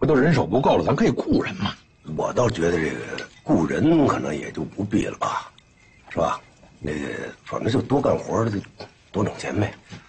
回头人手不够了，咱可以雇人嘛。 我倒觉得这个雇人可能也就不必了吧，是吧？那个反正就多干活，多挣钱呗。